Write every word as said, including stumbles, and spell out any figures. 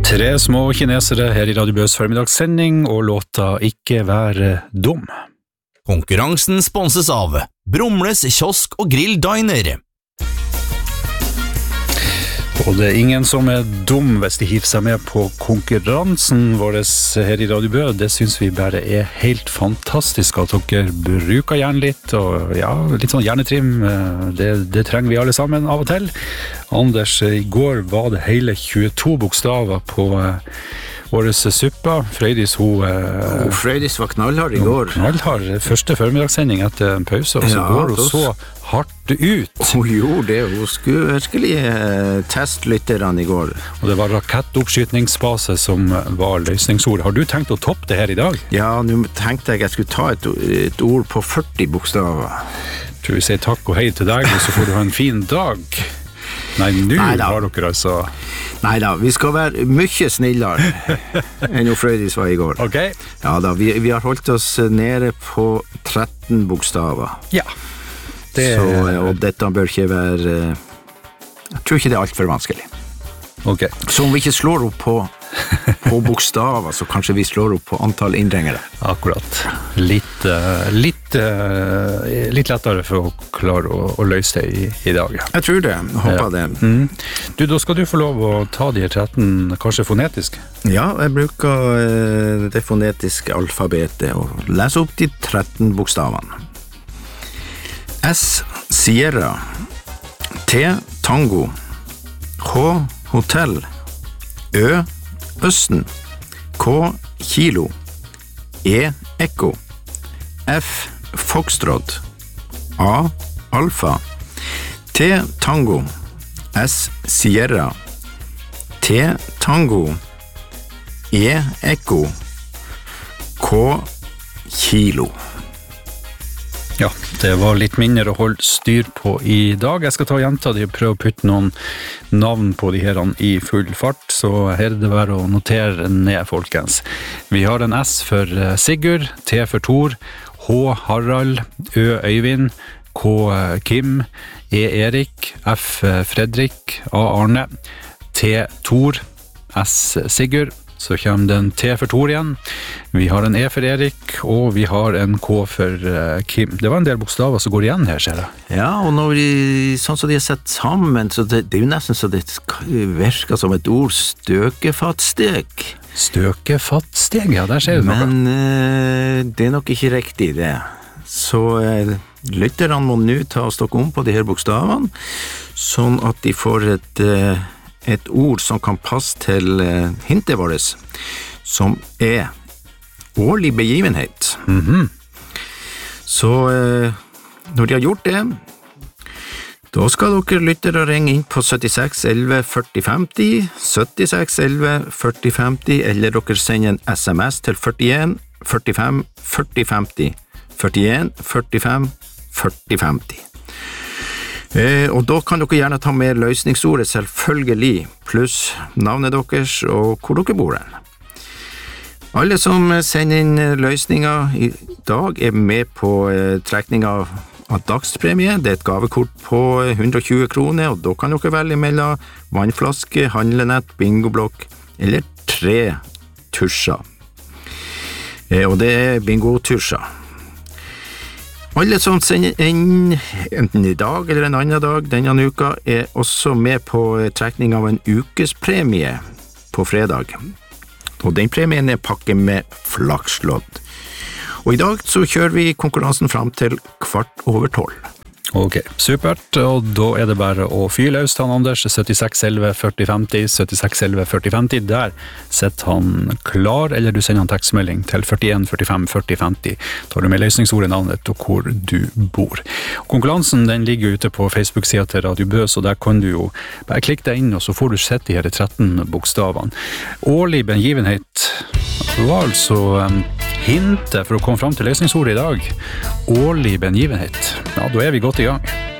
Tre små kinesere her i Radio Bøs formidagssending, og låta Ikke være dum. Konkurransen sponses av Brumles kiosk og grill diner. Og det er ingen som er dum hvis de hiver seg med på konkurransen vår her i Radio Bø. Det synes vi bare er helt fantastisk at dere bruker hjernen litt, og ja, litt sånn hjernetrim. Det, det trenger vi alle sammen av og til. Anders, i går var det hele tjueto bokstaver på årets suppa. Frøydis, hun... Oh, Frøydis var knallhard i går. Knallhard. Første formidagssending etter en pause, og så ja, går hun så hardt ut. Hun gjorde det. Hun skulle virkelig eh, teste lytterne i går. Og det var rakettoppskytningsbase som var løsningsord. Har du tenkt å toppe det her i dag? Ja, nå tenkte jeg jeg skulle ta et, et ord på førti bokstaver. Jeg tror vi sier takk og hei til deg, og så får du ha en fin dag. Nei, nå har dere altså... Neida, vi skal være mye snillere enn jo Frøydis var i går. Ok. Ja da, vi, vi har holdt oss nede på tretten bokstaver. Ja. Det... Så, og dette bør ikke være... Jeg tror ikke det er alt for vanskelig. Ok. Så om vi ikke slår opp på, på bokstaver, så kanskje vi slår opp på antall innringere. Akkurat. Litt, uh, litt, uh, litt lettere for å klare å, å løse det i, i dag. Jeg tror det. Håper ja. det. Mm. Du, da skal du få lov å ta de tretten, kanskje fonetisk? Ja, jeg bruker uh, det fonetiske alfabetet og leser opp de tretten bokstavene. S, Sierra. T, Tango. H, Hotel. Ø, Østen. K, Kilo. E, Ekko. F, Foxtrot. A, Alfa. T, Tango. S, Sierra. T, Tango. E, Ekko. K, Kilo. Ja, det var litt mindre å holde styr på i dag. Jeg skal ta jenta de og prøve å putte noen navn på de her i full fart, så her er det bare å notere ned, folkens. Vi har en S for Sigurd, T for Tor, H Harald, Ø Øyvind, K Kim, E Erik, F Fredrik, A Arne, T Tor, S Sigurd. Så kommer det en T for Tor igjen. Vi har en E for Erik, og vi har en K for uh, Kim. Det var en del bokstaver som går igjen her, ser jeg. Ja, og når vi, sånn som de har sett sammen, så det, det er jo nesten så det virker som et ord, støkefattsteg. Støkefattsteg, ja, der ser du noe. Men uh, det er nok ikke riktig, det. Så uh, lytterne må nå ta og stokke om på de her bokstavene, sånn at de får et... Uh, et ord som kan passe til uh, hintet vårt, som er årlig begivenhet. Mm-hmm. Så uh, når de har gjort det, da skal dere lyttere ringe inn på syttiseks elleve førti femti, syttiseks elleve førti femti, eller dere sender en sms til førtien førtifem førti femti, førtien førtifem førti femti. Eh, og da kan dere gjerne ta med løsningsordet selvfølgelig, pluss navnet deres og hvor dere bor hen. Alle som sender inn løsninger i dag er med på eh, trekning av, av dagspremie. Det er et gavekort på hundre og tjue kroner, og da kan dere velge mellom vannflaske, handlenett, bingoblokk eller tre tusjer. Eh, og det er bingo-tusjer. Alle som sender inn enten i dag eller en annen dag denne uka er også med på trekning av en ukespremie på fredag. Og den premien er pakket med flakslodd. Og i dag så kjører vi konkurransen fram til kvart over tolv. Ok, supert, og da er det bare å fyre løs til han Anders, syttiseks elleve førti femti, syttiseks elleve førti femti, der setter han klar, eller du sender han tekstmelding til førtien førtifem førti femti, tar du med løsningsordet, navnet og hvor du bor. Konkurransen den ligger ute på Facebook-siden til Radio Bø, så der kan du jo bare klikke deg inn, og så får du sett de her tretten bokstavene. Årlig begivenhet var altså um, hintet for å komme fram til løsningsordet i dag. Årlig begivenhet. Ja, da er vi godt i gang.